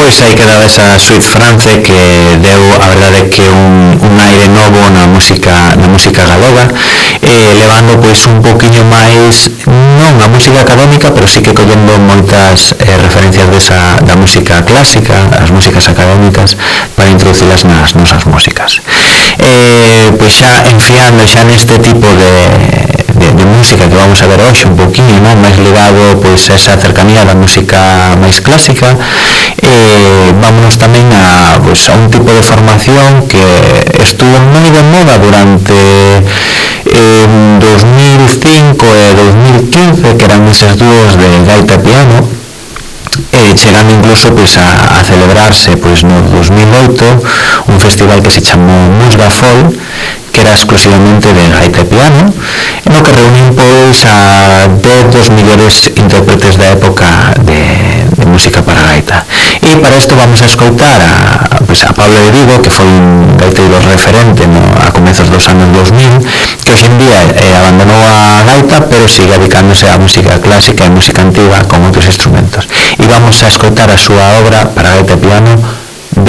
Pois aí quedaba esa Suite France que deu, a verdade, que un aire novo na música galega, levando pois un poquinho máis, non a música académica, pero sí que collendo moitas referencias da música clásica, as músicas académicas, para introducilas nas nosas músicas. Pois xa enfiando xa neste tipo de música que vamos a ver hoxe un poquinho, non? Máis ligado pois a esa cercanía da música máis clásica, vámonos tamén a un tipo de formación que estuvo moi de moda durante 2005 e 2015, que eran eses dúos de gaita e piano, chegando incluso a celebrarse no 2008 un festival que se chamou Musga Folk, que era exclusivamente de gaita e piano, no que reunín a 10 dos mellores intérpretes da época de música para gaita. E para isto vamos a escoitar a Pablo de Vigo, que foi un gaiteiro referente a comezos dos anos 2000, que hoxe en día abandonou a gaita, pero sigue dedicándose á música clásica e música antiga con outros instrumentos. E vamos a escoitar a súa obra para gaita e piano,